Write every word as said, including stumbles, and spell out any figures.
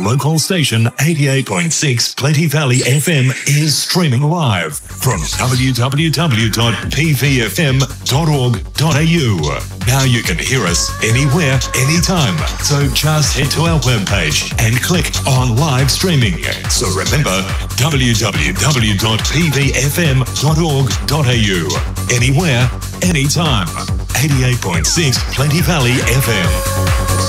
local station eighty-eight point six Plenty Valley F M is streaming live from w w w dot p v f m dot org dot a u. Now you can hear us anywhere, anytime. So just head to our webpage and click on live streaming. So remember, w w w dot p v f m dot org dot a u. Anywhere, anytime. eighty-eight point six Plenty Valley F M.